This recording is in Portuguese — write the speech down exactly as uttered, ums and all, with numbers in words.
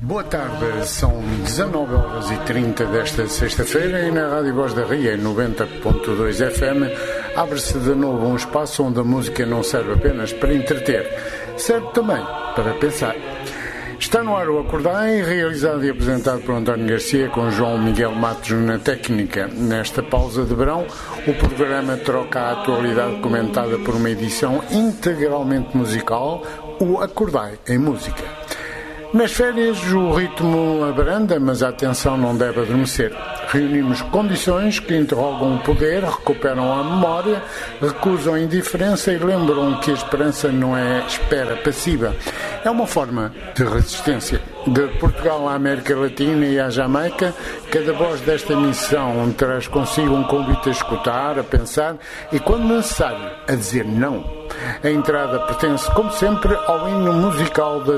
Boa tarde, são dezanove horas e trinta desta sexta-feira e na Rádio Voz da Ria, noventa ponto dois F M, abre-se de novo um espaço onde a música não serve apenas para entreter, serve também para pensar. Está no ar o Acordai, realizado e apresentado por António Garcia com João Miguel Matos na técnica. Nesta pausa de verão, o programa troca a atualidade comentada por uma edição integralmente musical, o Acordai em música. Nas férias o ritmo abranda, mas a atenção não deve adormecer. Reunimos condições que interrogam o poder, recuperam a memória, recusam a indiferença e lembram que a esperança não é espera passiva. É uma forma de resistência. De Portugal à América Latina e à Jamaica, cada voz desta missão traz consigo um convite a escutar, a pensar e, quando necessário, a dizer não. A entrada pertence, como sempre, ao hino musical da